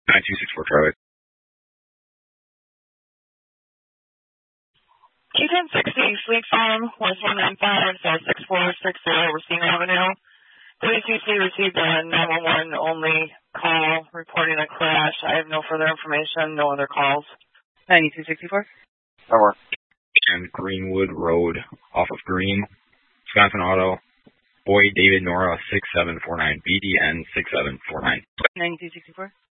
9264 Charlie. Q1060 Fleet Farm, 1195, South 6460, Racine Avenue. WCC received a 911 only call reporting a crash. I have no further information, no other calls. 9264. Over. And Greenwood Road off of Green, Wisconsin Auto. Boy David Nora 6749, BDN 6749. 9264.